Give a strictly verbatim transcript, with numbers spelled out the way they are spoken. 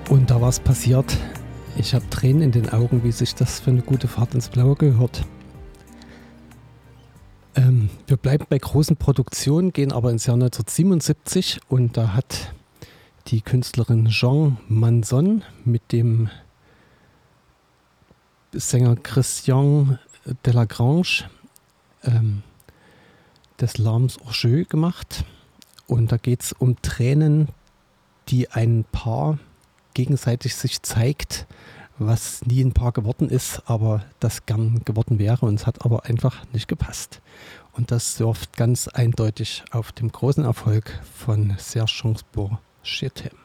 Und da war es passiert. Ich habe Tränen in den Augen, wie sich das für eine gute Fahrt ins Blaue gehört. Ähm, wir bleiben bei großen Produktionen, gehen aber ins Jahr neunzehnhundertsiebenundsiebzig und da hat die Künstlerin Jean Manson mit dem Sänger Christian Delagrange ähm, des Larmes Orgueil gemacht. Und da geht es um Tränen, die ein Paar gegenseitig sich zeigt, was nie ein Paar geworden ist, aber das gern geworden wäre und es hat aber einfach nicht gepasst. Und das surft ganz eindeutig auf dem großen Erfolg von Serge Gainsbourg, Je t'aime.